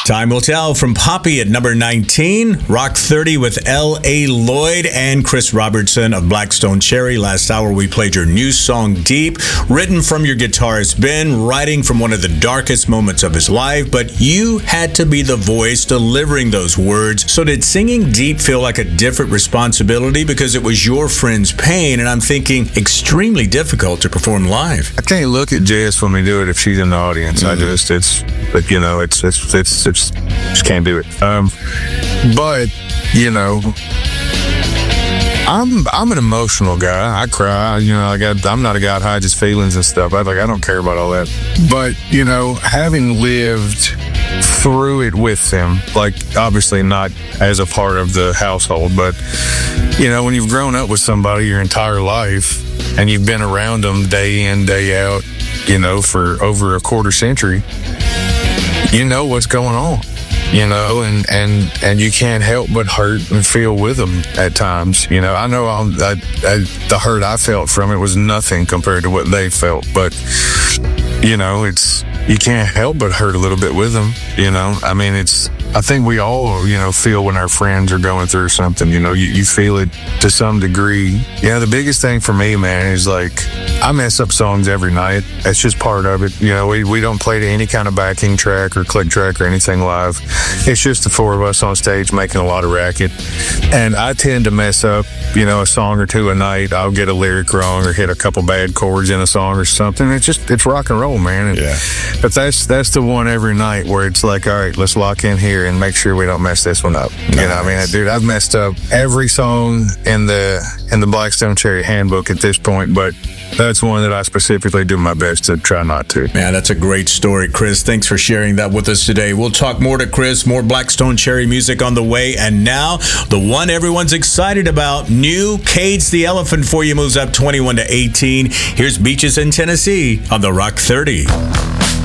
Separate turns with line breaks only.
Time will tell from Poppy at number 19. Rock 30 with L.A. Lloyd and Chris Robertson of Black Stone Cherry. Last hour we played your new song, Deep, written from your guitarist Ben, writing from one of the darkest moments of his life, but you had to be the voice delivering those words. So did singing Deep feel like a different responsibility because it was your friend's pain, and I'm thinking extremely difficult to perform live?
I can't look at Jess when we do it if she's in the audience. Just can't do it. But I'm an emotional guy. I cry. I'm not a guy that hides his feelings and stuff. I don't care about all that. But having lived through it with them, obviously not as a part of the household, but when you've grown up with somebody your entire life and you've been around them day in, day out, for over a quarter century, you know what's going on, and you can't help but hurt and feel with them at times. I know the hurt I felt from it was nothing compared to what they felt, but you can't help but hurt a little bit with them. I think we all, feel when our friends are going through something. You feel it to some degree. The biggest thing for me, man, is I mess up songs every night. That's just part of it. We don't play to any kind of backing track or click track or anything live. It's just the four of us on stage making a lot of racket. And I tend to mess up, a song or two a night. I'll get a lyric wrong or hit a couple bad chords in a song or something. It's rock and roll, man. But that's the one every night where it's all right, let's lock in here and make sure we don't mess this one up. Nice. Dude, I've messed up every song in the Black Stone Cherry handbook at this point, but that's one that I specifically do my best to try not to.
Man, that's a great story, Chris. Thanks for sharing that with us today. We'll talk more to Chris, more Black Stone Cherry music on the way. And now, the one everyone's excited about, new Cage the Elephant for you moves up 21 to 18. Here's Beaches in Tennessee on the Rock 30.